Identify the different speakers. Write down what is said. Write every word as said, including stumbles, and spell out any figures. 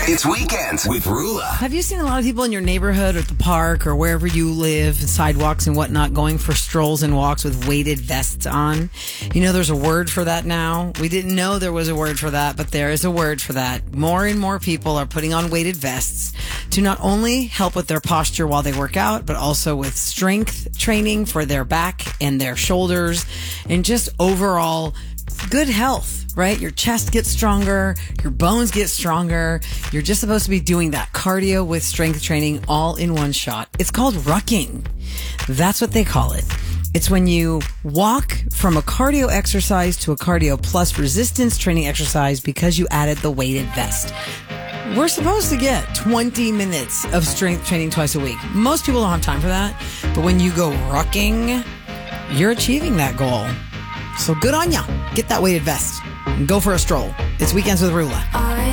Speaker 1: It's Weekends with Rula.
Speaker 2: Have you seen a lot of people in your neighborhood or at the park or wherever you live, sidewalks and whatnot, going for strolls and walks with weighted vests on? You know, there's a word for that now. We didn't know there was a word for that, but there is a word for that. More and more people are putting on weighted vests to not only help with their posture while they work out, but also with strength training for their back and their shoulders and just overall good health, right? Your chest gets stronger, your bones get stronger. You're just supposed to be doing that cardio with strength training all in one shot. It's called rucking. That's what they call it. It's when you walk from a cardio exercise to a cardio plus resistance training exercise because you added the weighted vest. We're supposed to get twenty minutes of strength training twice a week. Most people don't have time for that, but when you go rucking, you're achieving that goal. So good on ya. Get that weighted vest and go for a stroll. It's Weekends with Rula.